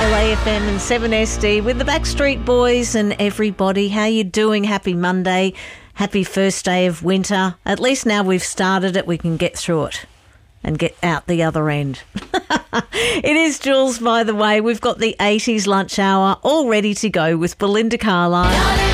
LAFM and 7SD with the Backstreet Boys and everybody. How you doing? Happy Monday. Happy first day of winter. At least now we've started it, we can get through it and get out the other end. It is Jules, by the way. We've got the 80s lunch hour all ready to go with Belinda Carlisle.